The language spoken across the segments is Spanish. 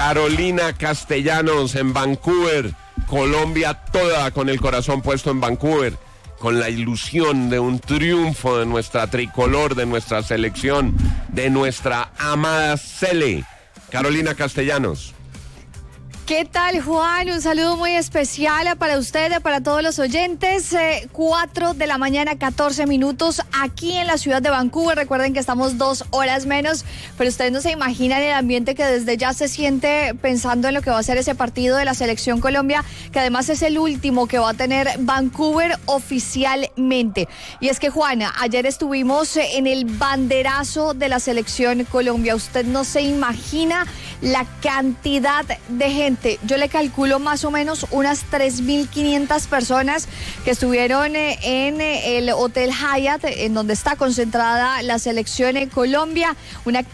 Carolina Castellanos en Vancouver, Colombia toda con el corazón puesto en Vancouver, con la ilusión de un triunfo de nuestra tricolor, de nuestra selección, de nuestra amada Sele. Carolina Castellanos. ¿Qué tal, Juan? Un saludo muy especial para usted, para todos los oyentes. 4 de la mañana, 14 minutos, aquí en la ciudad de Vancouver. Recuerden que estamos 2 horas menos, pero ustedes no se imaginan el ambiente que desde ya se siente pensando en lo que va a ser ese partido de la Selección Colombia, que además es el último que va a tener Vancouver oficialmente. Y es que, Juana, ayer estuvimos en el banderazo de la Selección Colombia. Usted no se imagina la cantidad de gente. Yo le calculo más o menos unas 3.500 personas que estuvieron en el Hotel Hyatt, en donde está concentrada la Selección en Colombia. Una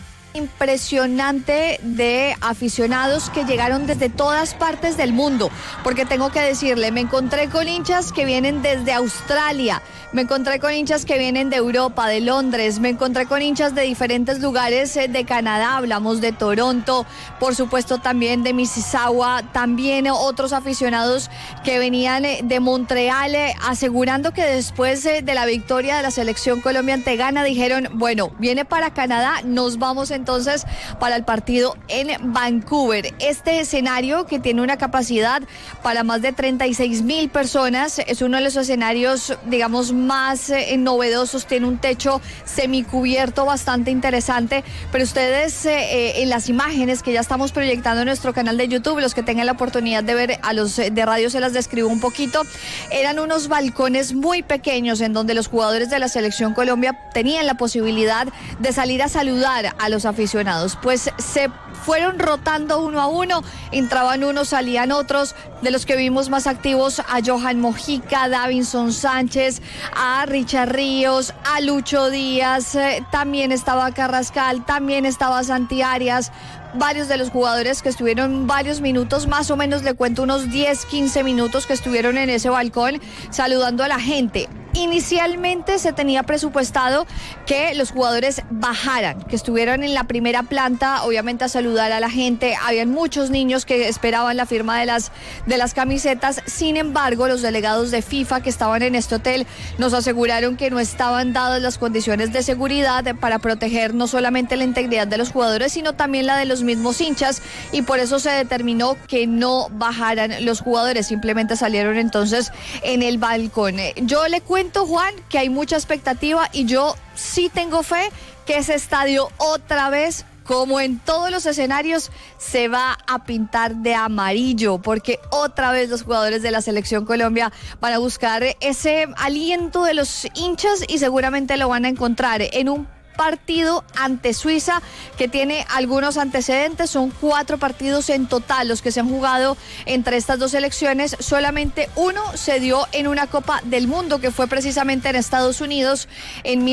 impresionante de aficionados que llegaron desde todas partes del mundo, porque tengo que decirle, me encontré con hinchas que vienen desde Australia, me encontré con hinchas que vienen de Europa, de Londres, me encontré con hinchas de diferentes lugares de Canadá, hablamos de Toronto, por supuesto también de Mississauga, también otros aficionados que venían de Montreal, asegurando que después de la victoria de la Selección Colombia ante Ghana, dijeron, bueno, viene para Canadá, nos vamos entonces para el partido en Vancouver. Este escenario, que tiene una capacidad para más de 36,000 personas, es uno de los escenarios, digamos, más novedosos. Tiene un techo semicubierto bastante interesante, pero ustedes en las imágenes que ya estamos proyectando en nuestro canal de YouTube, los que tengan la oportunidad de ver, a los de radio se las describo un poquito, eran unos balcones muy pequeños en donde los jugadores de la Selección Colombia tenían la posibilidad de salir a saludar a los aficionados. Pues se fueron rotando uno a uno, entraban unos, salían otros. De los que vimos más activos, a Johan Mojica, Davinson Sánchez, a Richard Ríos, a Lucho Díaz, también estaba Carrascal, también estaba Santi Arias. Varios de los jugadores que estuvieron varios minutos, más o menos le cuento unos 10, 15 minutos que estuvieron en ese balcón saludando a la gente. Inicialmente se tenía presupuestado que los jugadores bajaran, que estuvieran en la primera planta, obviamente a saludar a la gente. Habían muchos niños que esperaban la firma de las camisetas. Sin embargo, los delegados de FIFA que estaban en este hotel nos aseguraron que no estaban dadas las condiciones de seguridad para proteger no solamente la integridad de los jugadores, sino también la de los mismos hinchas, y por eso se determinó que no bajaran los jugadores, simplemente salieron entonces en el balcón. Yo le cuento, Juan, que hay mucha expectativa y yo sí tengo fe que ese estadio otra vez, como en todos los escenarios, se va a pintar de amarillo, porque otra vez los jugadores de la Selección Colombia van a buscar ese aliento de los hinchas y seguramente lo van a encontrar en un partido ante Suiza que tiene algunos antecedentes. Son 4 partidos en total los que se han jugado entre estas dos selecciones. Solamente uno se dio en una Copa del Mundo, que fue precisamente en Estados Unidos en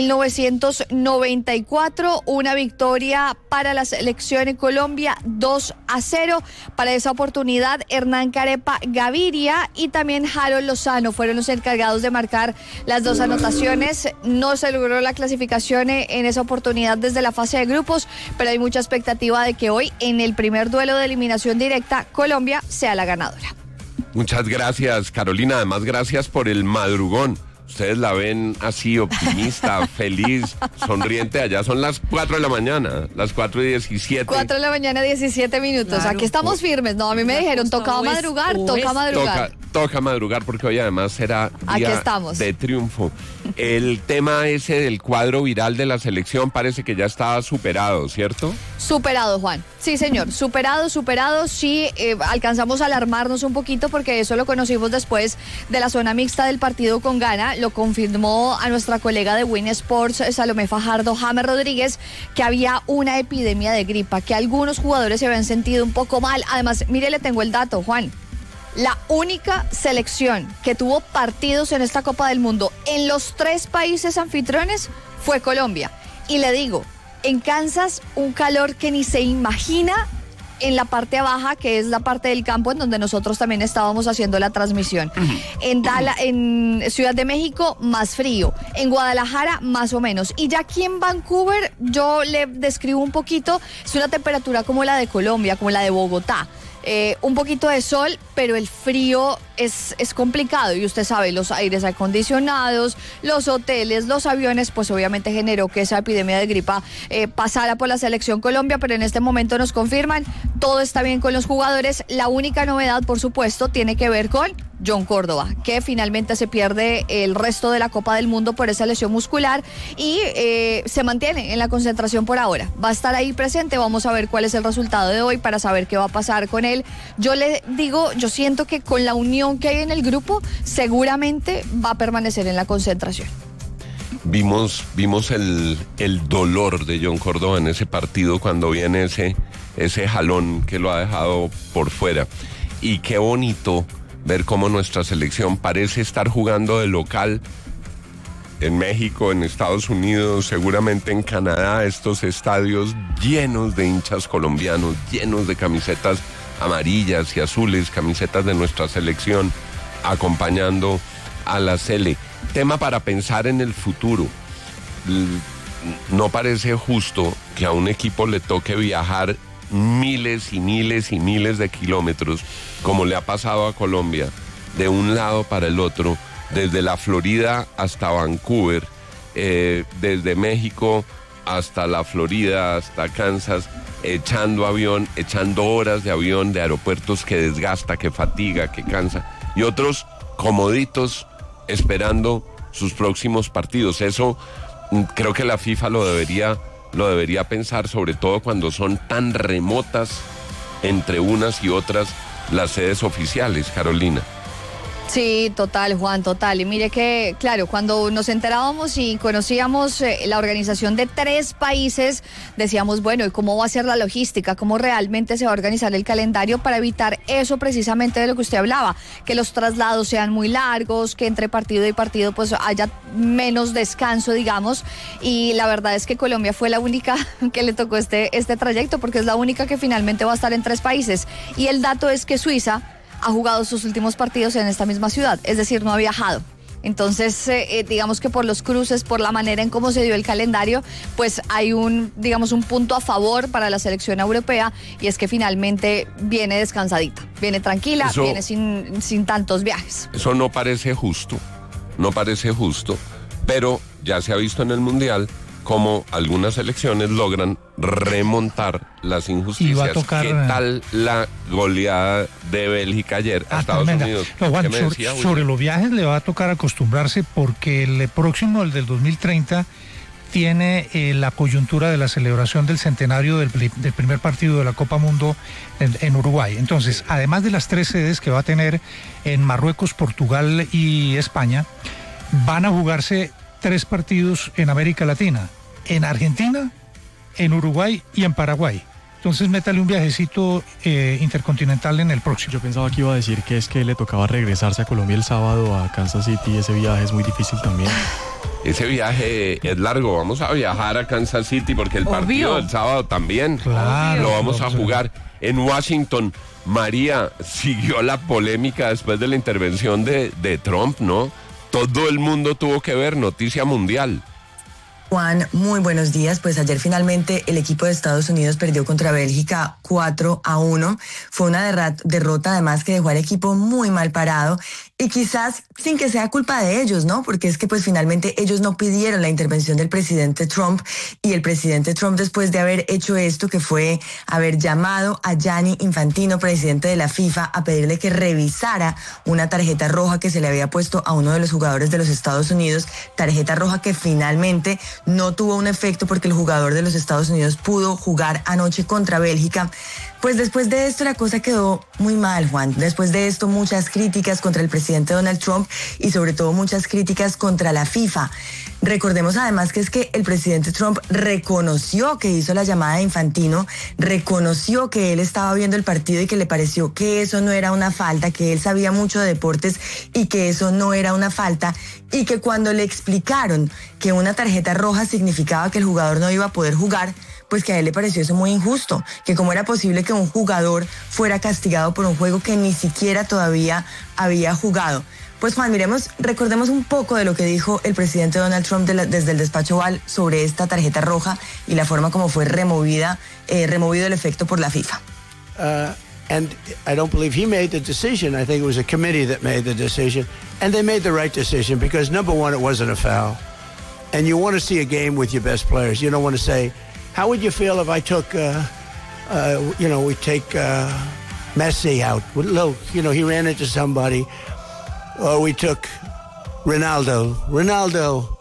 1994, una victoria para la selección en Colombia 2-0. Para esa oportunidad, Hernán Carepa Gaviria y también Harold Lozano fueron los encargados de marcar las 2 anotaciones. No se logró la clasificación en esa oportunidad desde la fase de grupos, pero hay mucha expectativa de que hoy, en el primer duelo de eliminación directa, Colombia sea la ganadora. Muchas gracias, Carolina. Además, gracias por el madrugón. Ustedes la ven así, optimista, feliz, sonriente. Allá son las 4 de la mañana, las 4:17. 4 de la mañana, 17 minutos. Claro. Aquí estamos firmes. No, a mí me dijeron, toca madrugar, toca madrugar. Toca madrugar porque hoy además será día de triunfo. El tema ese del cuadro viral de la selección parece que ya está superado, ¿cierto? Superado, Juan. Sí, señor. Superado. Sí, alcanzamos a alarmarnos un poquito porque eso lo conocimos después de la zona mixta del partido con Ghana. Lo confirmó a nuestra colega de Win Sports, Salomé Fajardo James Rodríguez, que había una epidemia de gripa, que algunos jugadores se habían sentido un poco mal. Además, mire, le tengo el dato, Juan. La única selección que tuvo partidos en esta Copa del Mundo en los 3 países anfitriones fue Colombia. Y le digo, en Kansas, un calor que ni se imagina, en la parte baja, que es la parte del campo en donde nosotros también estábamos haciendo la transmisión. En Ciudad de México, más frío. En Guadalajara, más o menos. Y ya aquí en Vancouver, yo le describo un poquito, es una temperatura como la de Colombia, como la de Bogotá. Un poquito de sol, pero el frío es complicado y usted sabe, los aires acondicionados, los hoteles, los aviones, pues obviamente generó que esa epidemia de gripa pasara por la selección Colombia, pero en este momento nos confirman, todo está bien con los jugadores. La única novedad, por supuesto, tiene que ver con John Córdoba, que finalmente se pierde el resto de la Copa del Mundo por esa lesión muscular y se mantiene en la concentración por ahora. Va a estar ahí presente, vamos a ver cuál es el resultado de hoy para saber qué va a pasar con él. Yo le digo, yo siento que con la unión que hay en el grupo, seguramente va a permanecer en la concentración. Vimos el dolor de John Córdoba en ese partido cuando viene ese jalón que lo ha dejado por fuera. Y qué bonito ver cómo nuestra selección parece estar jugando de local en México, en Estados Unidos, seguramente en Canadá, estos estadios llenos de hinchas colombianos, llenos de camisetas amarillas y azules, camisetas de nuestra selección, acompañando a la Sele. Tema para pensar en el futuro. No parece justo que a un equipo le toque viajar miles y miles y miles de kilómetros, como le ha pasado a Colombia, de un lado para el otro, desde la Florida hasta Vancouver, desde México hasta la Florida, hasta Kansas, echando avión, echando horas de avión, de aeropuertos que desgasta, que fatiga, que cansa, y otros comoditos esperando sus próximos partidos. Eso creo que la FIFA lo debería pensar, sobre todo cuando son tan remotas entre unas y otras las sedes oficiales, Carolina. Sí, total, Juan, total. Y mire que, claro, cuando nos enterábamos y conocíamos la organización de 3 países, decíamos, bueno, ¿y cómo va a ser la logística? ¿Cómo realmente se va a organizar el calendario para evitar eso precisamente de lo que usted hablaba? Que los traslados sean muy largos, que entre partido y partido pues haya menos descanso, digamos. Y la verdad es que Colombia fue la única que le tocó este trayecto, porque es la única que finalmente va a estar en 3 países. Y el dato es que Suiza ha jugado sus últimos partidos en esta misma ciudad, es decir, no ha viajado. Entonces, digamos que por los cruces, por la manera en cómo se dio el calendario, pues hay un punto a favor para la selección europea, y es que finalmente viene descansadita, viene tranquila, viene sin tantos viajes. Eso no parece justo, pero ya se ha visto en el Mundial cómo algunas selecciones logran remontar las injusticias. Y va a tocar, ¿qué tal la goleada de Bélgica ayer a Estados Unidos? No, Juan, sobre los viajes le va a tocar acostumbrarse, porque el próximo, el del 2030, tiene la coyuntura de la celebración del centenario del primer partido de la Copa Mundo en Uruguay. Entonces, además de las 3 sedes que va a tener en Marruecos, Portugal y España, van a jugarse 3 partidos en América Latina, en Argentina, en Uruguay y en Paraguay. Entonces métale un viajecito intercontinental en el próximo. Yo pensaba que iba a decir que es que le tocaba regresarse a Colombia el sábado a Kansas City. Ese viaje es muy difícil también. Ese viaje es largo. Vamos a viajar a Kansas City porque el partido del sábado también lo vamos a jugar en Washington. María, siguió la polémica después de la intervención de Trump, ¿no? Todo el mundo tuvo que ver, noticia mundial. Juan, muy buenos días. Pues ayer finalmente el equipo de Estados Unidos perdió contra Bélgica 4-1. Fue una derrota además que dejó al equipo muy mal parado, y quizás sin que sea culpa de ellos, ¿no? Porque es que pues finalmente ellos no pidieron la intervención del presidente Trump, y el presidente Trump, después de haber hecho esto, que fue haber llamado a Gianni Infantino, presidente de la FIFA, a pedirle que revisara una tarjeta roja que se le había puesto a uno de los jugadores de los Estados Unidos, tarjeta roja que finalmente no tuvo un efecto porque el jugador de los Estados Unidos pudo jugar anoche contra Bélgica. Pues después de esto la cosa quedó muy mal, Juan. Después de esto muchas críticas contra el presidente Donald Trump, y sobre todo muchas críticas contra la FIFA. Recordemos además que es que el presidente Trump reconoció que hizo la llamada de Infantino, reconoció que él estaba viendo el partido y que le pareció que eso no era una falta, que él sabía mucho de deportes y que eso no era una falta, y que cuando le explicaron que una tarjeta roja significaba que el jugador no iba a poder jugar, pues que a él le pareció eso muy injusto, que cómo era posible que un jugador fuera castigado por un juego que ni siquiera todavía había jugado. Pues Juan, recordemos un poco de lo que dijo el presidente Donald Trump desde el despacho Oval sobre esta tarjeta roja y la forma como fue removido el efecto por la FIFA. And I don't believe he made the decision. I think it was a committee that made the decision. And they made the right decision because, number one, it wasn't a foul. And you want to see a game with your best players. You don't want to say, how would you feel if I took, we take Messi out? Look, he ran into somebody. Or we took Ronaldo.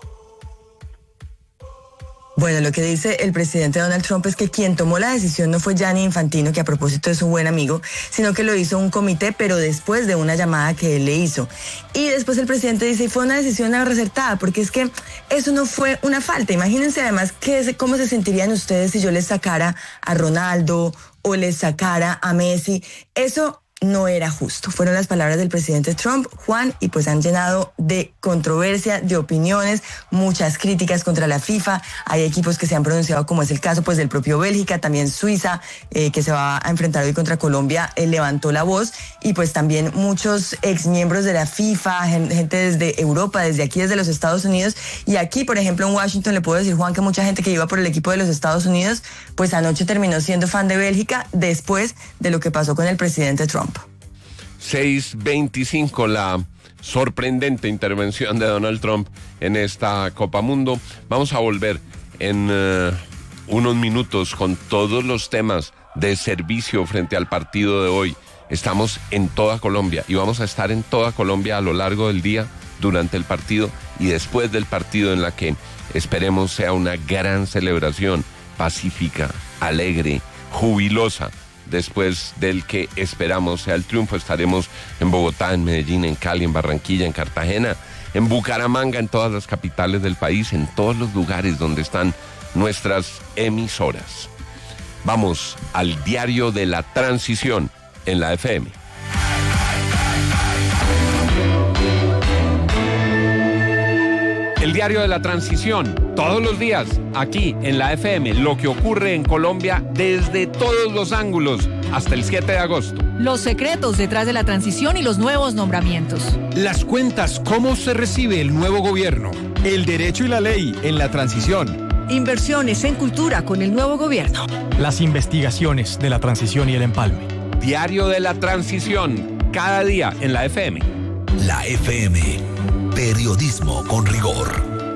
Bueno, lo que dice el presidente Donald Trump es que quien tomó la decisión no fue Gianni Infantino, que a propósito es su buen amigo, sino que lo hizo un comité, pero después de una llamada que él le hizo. Y después el presidente dice, fue una decisión acertada, porque es que eso no fue una falta. Imagínense además cómo se sentirían ustedes si yo les sacara a Ronaldo o les sacara a Messi. Eso no era justo. Fueron las palabras del presidente Trump, Juan, y pues han llenado de controversia, de opiniones, muchas críticas contra la FIFA. Hay equipos que se han pronunciado, como es el caso pues del propio Bélgica, también Suiza, que se va a enfrentar hoy contra Colombia, levantó la voz, y pues también muchos exmiembros de la FIFA, gente desde Europa, desde aquí, desde los Estados Unidos. Y aquí, por ejemplo, en Washington, le puedo decir, Juan, que mucha gente que iba por el equipo de los Estados Unidos, pues anoche terminó siendo fan de Bélgica después de lo que pasó con el presidente Trump. 6:25, la sorprendente intervención de Donald Trump en esta Copa Mundo. Vamos a volver en unos minutos con todos los temas de servicio frente al partido de hoy. Estamos en toda Colombia y vamos a estar en toda Colombia a lo largo del día, durante el partido y después del partido, en la que esperemos sea una gran celebración pacífica, alegre, jubilosa. Después del que esperamos sea el triunfo. Estaremos en Bogotá, en Medellín, en Cali, en Barranquilla, en Cartagena, en Bucaramanga, en todas las capitales del país, en todos los lugares donde están nuestras emisoras. Vamos al diario de la transición en la FM. El diario de la transición, todos los días, aquí en la FM, lo que ocurre en Colombia desde todos los ángulos, hasta el 7 de agosto. Los secretos detrás de la transición y los nuevos nombramientos. Las cuentas, cómo se recibe el nuevo gobierno. El derecho y la ley en la transición. Inversiones en cultura con el nuevo gobierno. Las investigaciones de la transición y el empalme. Diario de la transición, cada día en la FM. La FM. Periodismo con rigor.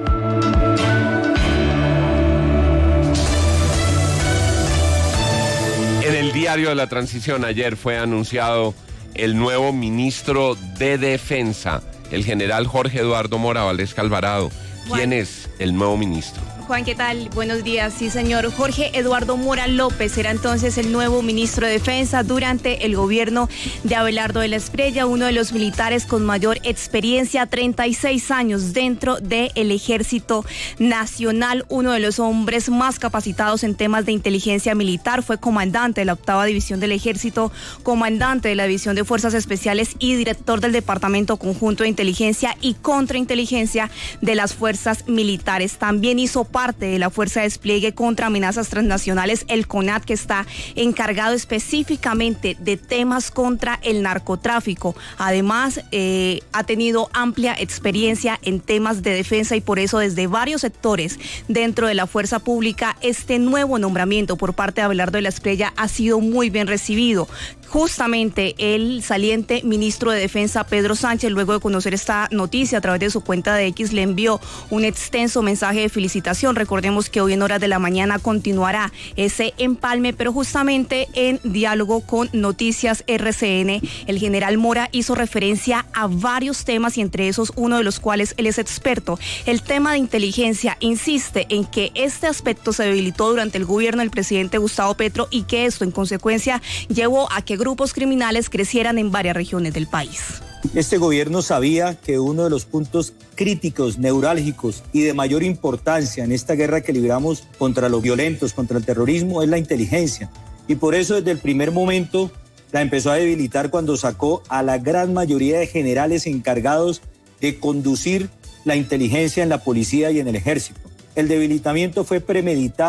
En el diario de la transición ayer fue anunciado el nuevo ministro de Defensa, el general Jorge Eduardo Mora Valdés Alvarado. ¿Quién es el nuevo ministro? Juan, ¿qué tal? Buenos días. Sí, señor. Jorge Eduardo Mora López será entonces el nuevo ministro de Defensa durante el gobierno de Abelardo de la Espriella, uno de los militares con mayor experiencia, 36 años dentro del Ejército Nacional, uno de los hombres más capacitados en temas de inteligencia militar. Fue comandante de la 8ª División del Ejército, comandante de la División de Fuerzas Especiales y director del Departamento Conjunto de Inteligencia y Contrainteligencia de las Fuerzas Militares. También hizo parte de la Fuerza de Despliegue contra Amenazas Transnacionales, el CONAT, que está encargado específicamente de temas contra el narcotráfico. Además, ha tenido amplia experiencia en temas de defensa y por eso desde varios sectores dentro de la fuerza pública este nuevo nombramiento por parte de Abelardo de la Espriella ha sido muy bien recibido. Justamente el saliente ministro de Defensa, Pedro Sánchez, luego de conocer esta noticia a través de su cuenta de X, le envió un extenso mensaje de felicitación. Recordemos que hoy en horas de la mañana continuará ese empalme, pero justamente en diálogo con Noticias RCN, el general Mora hizo referencia a varios temas y entre esos uno de los cuales él es experto. El tema de inteligencia, insiste en que este aspecto se debilitó durante el gobierno del presidente Gustavo Petro y que esto en consecuencia llevó a que grupos criminales crecieran en varias regiones del país. Este gobierno sabía que uno de los puntos críticos, neurálgicos y de mayor importancia en esta guerra que libramos contra los violentos, contra el terrorismo, es la inteligencia. Y por eso desde el primer momento la empezó a debilitar cuando sacó a la gran mayoría de generales encargados de conducir la inteligencia en la policía y en el ejército. El debilitamiento fue premeditado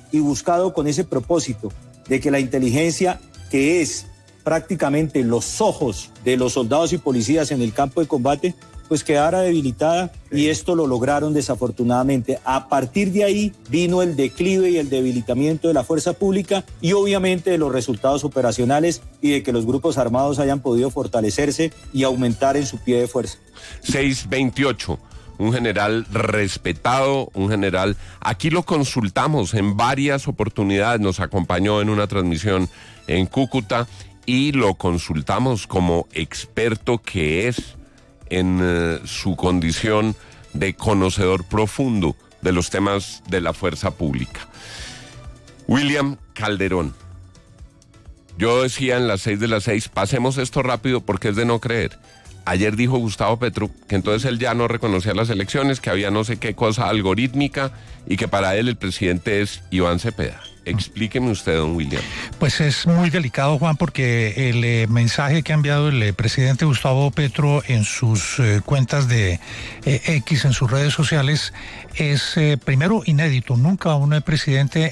y buscado con ese propósito de que la inteligencia, que es prácticamente los ojos de los soldados y policías en el campo de combate, pues quedara debilitada, y esto lo lograron desafortunadamente. A partir de ahí vino el declive y el debilitamiento de la fuerza pública y obviamente de los resultados operacionales y de que los grupos armados hayan podido fortalecerse y aumentar en su pie de fuerza. 628. Un general respetado, un general, aquí lo consultamos en varias oportunidades, nos acompañó en una transmisión en Cúcuta y lo consultamos como experto que es en su condición de conocedor profundo de los temas de la fuerza pública. William Calderón. Yo decía en las 6 de las 6, pasemos esto rápido porque es de no creer. Ayer dijo Gustavo Petro que entonces él ya no reconocía las elecciones, que había no sé qué cosa algorítmica y que para él el presidente es Iván Cepeda. Explíqueme usted, don William. Pues es muy delicado, Juan, porque el mensaje que ha enviado el presidente Gustavo Petro en sus cuentas de X, en sus redes sociales, es primero inédito. Nunca un presidente